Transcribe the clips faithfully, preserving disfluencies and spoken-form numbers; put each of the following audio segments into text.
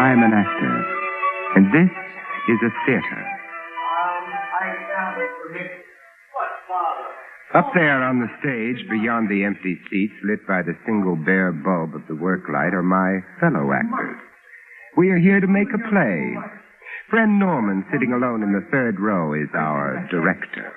I'm an actor, and this is a theater. Up there on the stage, beyond the empty seats lit by the single bare bulb of the work light, are my fellow actors. We are here to make a play. Friend Norman, sitting alone in the third row, is our director.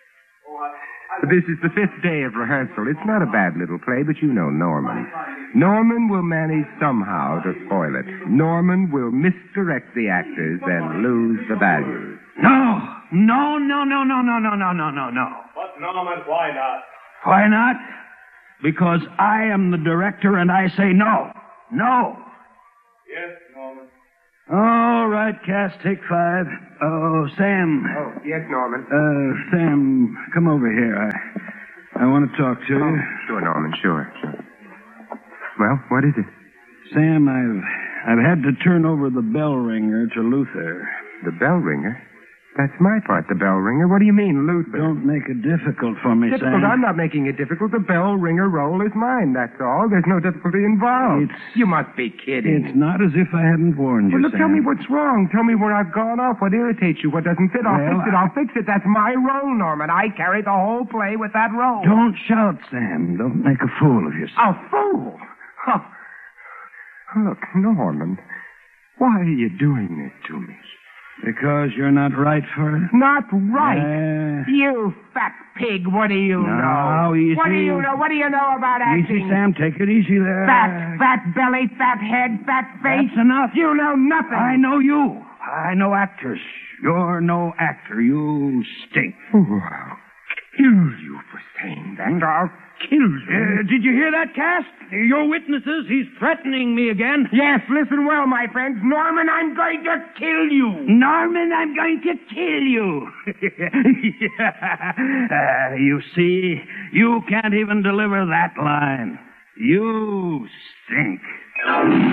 This is the fifth day of rehearsal. It's not a bad little play, but you know Norman. Norman will manage somehow to spoil it. Norman will misdirect the actors and lose the values. No, no, no, no, no, no, no, no, no, no, no. But, Norman, why not? Why not? Because I am the director and I say no. No. Yes, Norman. All right, cast, take five. Oh, Sam. Oh, yes, Norman. Uh, Sam, come over here. I I want to talk to you. Oh, sure, Norman, sure, sure. Well, what is it? Sam, I've I've had to turn over the bell ringer to Luther. The bell ringer? That's my part, the bell ringer. What do you mean, Luther? Don't make it difficult for me, Difficult? Sam. I'm not making it difficult. The bell ringer role is mine, that's all. There's no difficulty involved. It's- You must be kidding. It's not as if I hadn't warned you, Well, look, Sam. tell me what's wrong. Tell me where I've gone off. What irritates you? What doesn't fit? I'll Well, fix it. I- I'll fix it. That's my role, Norman. I carry the whole play with that role. Don't shout, Sam. Don't make a fool of yourself. A fool? Oh. Look, Norman, why are you doing this to me? Because you're not right for it? Not right. Uh, You fat pig, what do you No, know? easy. What do you know? What do you know about acting? Easy, Sam. Take it easy there. Fat, fat belly, fat head, fat face. That's enough. You know nothing. I know you. I know actors. You're no actor. You stink. Oh, I'll kill you for saying that. I'll kill you. Uh, did you hear that, Cast? Your witnesses. He's threatening me again. Yes, listen well, my friends. Norman, I'm going to kill you. Norman, I'm going to kill you. uh, you see, you can't even deliver that line. You stink.